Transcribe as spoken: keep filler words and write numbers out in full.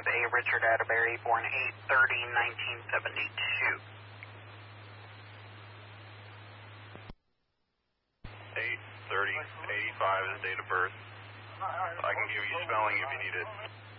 have a Richard Atterbury, born eight thirty nineteen seventy-two. eight thirty eighty-five is date of birth. I can give you spelling if you need it.